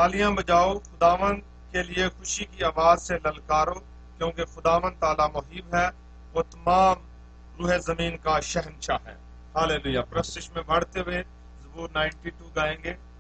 तालियां बजाओ, खुदावन के लिए खुशी की आवाज से ललकारो, क्योंकि खुदावन ताला मुहीब है, वो तमाम रूह जमीन का शहंशाह है। हालेलुया। प्रस्तिश में बढ़ते हुए ज़बूर 92 गाएंगे।